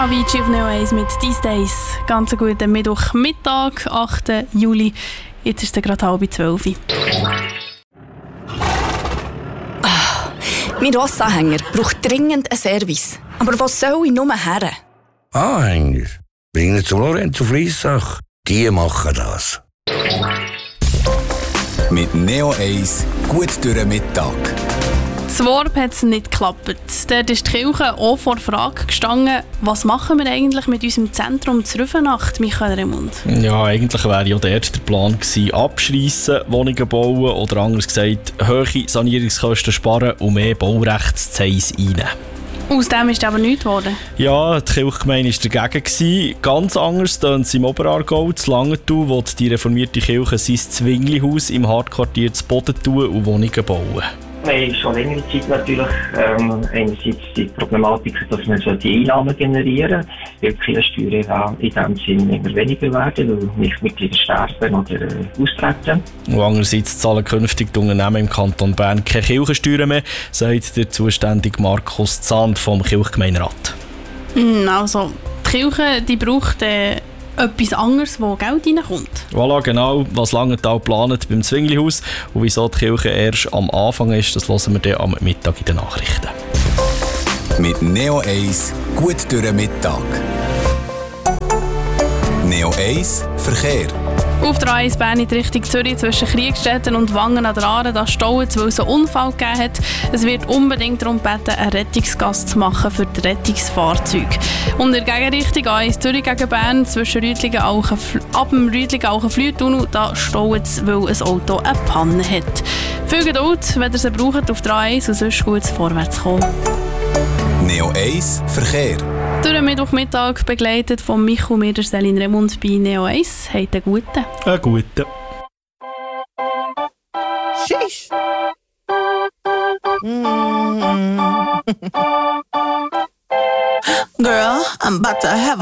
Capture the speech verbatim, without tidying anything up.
Avicii auf Neo eins mit «These Days». Ganz einen guten Mittwochmittag, achten Juli. Jetzt ist es gerade halb zwölf. Ah, mein Rossanhänger braucht dringend einen Service. Aber was soll ich nur her? Anhänger? Bring ihn zum Lorenzo Fliessach. Die machen das. Mit Neo eins gut durch den Mittag. Das Warp hat es nicht geklappt. Dort ist die Kirche auch vor der Frage gestanden, was machen wir eigentlich mit unserem Zentrum zur Rüfenacht, Michael Remund? Ja, eigentlich wäre ja dort der Plan gewesen, abschreissen, Wohnungen bauen oder anders gesagt, hohe Sanierungskosten sparen und mehr Baurechtszeit einnehmen. Aus dem ist aber nichts geworden. Ja, die Kirchgemeinde war dagegen gewesen. Ganz anders tönt es im Oberaargau, zu Langenthal, wo die reformierte Kirche sein Zwinglihaus im Hartquartier zu Boden tun und Wohnungen bauen. Wir haben schon längere Zeit natürlich ähm, einerseits die Problematik, dass wir die Einnahmen generieren, weil die Kirchensteuern in diesem Sinne immer weniger werden, weil nicht Mitglieder sterben oder äh, austreten. Und andererseits zahlen künftig die Unternehmen im Kanton Bern keine Kirchensteuern mehr, sagt der zuständige Markus Zahn vom Kirchgemeinderat. Also, die Kirche die braucht äh, etwas anderes, wo Geld reinkommt. Voilà, genau, was Langenthal plant beim Zwinglihaus und wieso die Kirche erst am Anfang ist, das hören wir dann am Mittag in den Nachrichten. Mit Neo eins gut durch den Mittag. Neo eins Verkehr. Auf der A eins Bern in Richtung Zürich zwischen Kriegstetten und Wangen an der Aare, da staut es, weil es einen Unfall gegeben hat. Es wird unbedingt darum gebeten, einen Rettungsgast zu machen für die Rettungsfahrzeuge. Und in der Gegenrichtung A eins Zürich gegen Bern zwischen Rüdlingen-Auchen, ab dem Rüdlingen-Auchen-Flütunnel, da staut es, weil ein Auto eine Panne hat. Viel Geduld, wenn ihr sie braucht auf der A eins und sonst gut vorwärts kommen. Neo eins Verkehr. Durch den Mittwochmittag begleitet von Michael Mir, Selin Remund bei Neo eins. Habt einen guten. Einen guten. Sheesh. Mm. Girl, I'm about to have a